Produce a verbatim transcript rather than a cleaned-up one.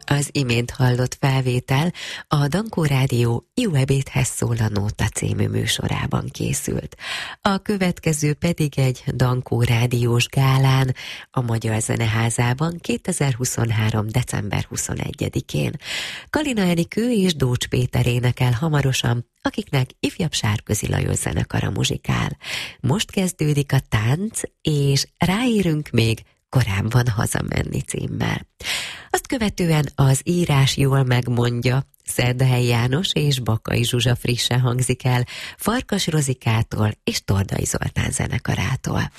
Az imént hallott felvétel a Dankó Rádió Jó ebédhez szól a Nóta című műsorában készült. A következő pedig egy Dankó Rádiós gálán a Magyar Zeneházában kétezer-huszonhárom. december huszonegyedikén. Kalina Enikő és Dócs Péter énekel hamarosan, akiknek ifjabb Sárközi Lajos zenekara muzsikál. Most kezdődik a tánc, és ráérünk még Korábban hazamenni címmel. Azt követően az írás jól megmondja, Szerdahelyi János és Bakai Zsuzsa frissen hangzik el, Farkas Rozikától és Tordai Zoltán zenekarától.